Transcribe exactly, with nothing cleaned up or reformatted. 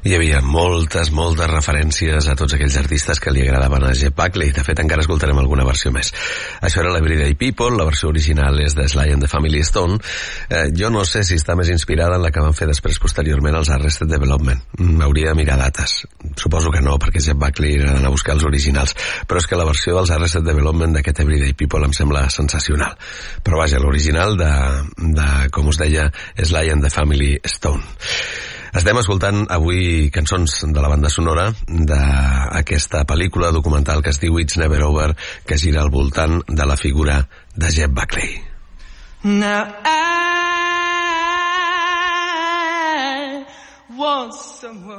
Hi havia moltes, moltes referències a tots aquells artistes que li agradaven a Jeff Buckley. De fet, encara escoltarem alguna versió més. Això era l'Everyday People, la versió original és de Sly and the Family Stone. Eh, jo no sé si està més inspirada en la que van fer després posteriorment els Arrested Development. M'hauria de mirar dates. Suposo que no, perquè Jeff Buckley era d'anar a buscar els originals. Però és que la versió dels Arrested Development d'aquest Everyday People em sembla sensacional. Però vaja, l'original de, de, com us deia, Sly and the Family Stone. Estem escoltant avui cançons de la banda sonora d'aquesta pel·lícula documental que es diu It's Never Over, que gira al voltant de la figura de Jeff Buckley. Now I want someone